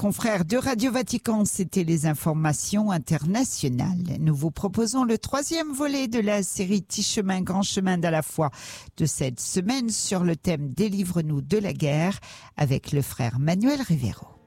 confrères de Radio Vatican, c'était les informations internationales. Nous vous proposons le 3e volet de la série Petit chemin, grand chemin d'à la foi de cette semaine sur le thème Délivre-nous de la guerre avec le frère Manuel Rivero.